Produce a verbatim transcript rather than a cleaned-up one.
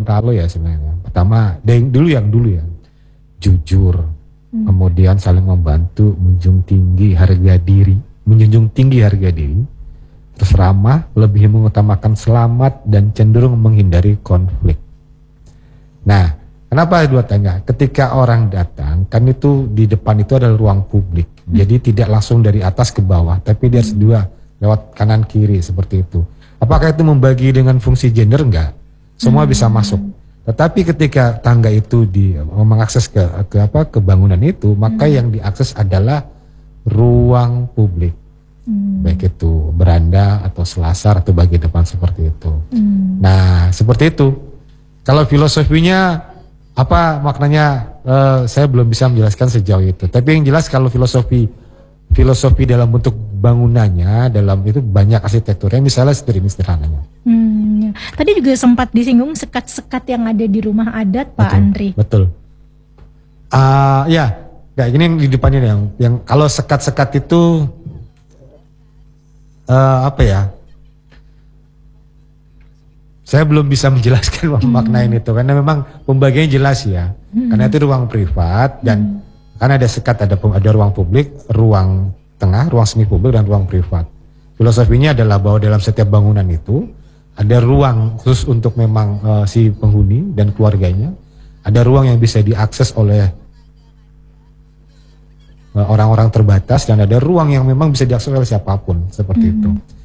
Gorontalo ya sebenarnya. Pertama, yang dulu yang dulu ya, jujur, hmm. kemudian saling membantu, menjunjung tinggi harga diri, menjunjung tinggi harga diri, terus ramah, lebih mengutamakan selamat dan cenderung menghindari konflik. Nah, kenapa dua tanya? Ketika orang datang, kan itu di depan itu adalah ruang publik, hmm. jadi tidak langsung dari atas ke bawah, tapi dia harus dua lewat kanan kiri seperti itu. Apakah itu membagi dengan fungsi gender? Enggak. Semua hmm. bisa masuk. Tetapi ketika tangga itu di mengakses ke ke apa ke bangunan itu, maka hmm. yang diakses adalah ruang publik. Hmm. Baik itu beranda atau selasar atau bagian depan seperti itu. Hmm. Nah, seperti itu. Kalau filosofinya apa maknanya uh, saya belum bisa menjelaskan sejauh itu. Tapi yang jelas kalau filosofi filosofi dalam bentuk bangunannya, dalam itu banyak arsitekturnya, misalnya seperti ini sederhananya. Hmm, ya. Tadi juga sempat disinggung sekat-sekat yang ada di rumah adat, Pak betul, Andri. Betul. Uh, ya, kayak gini di depannya yang, yang kalau sekat-sekat itu uh, apa ya? Saya belum bisa menjelaskan hmm. maknain itu karena memang pembagiannya jelas ya, hmm. karena itu ruang privat dan hmm. karena ada sekat, ada ada ruang publik, ruang tengah, ruang semi publik dan ruang privat. Filosofinya adalah bahwa dalam setiap bangunan itu ada ruang khusus untuk memang uh, si penghuni dan keluarganya. Ada ruang yang bisa diakses oleh uh, orang-orang terbatas dan ada ruang yang memang bisa diakses oleh siapapun seperti hmm. itu.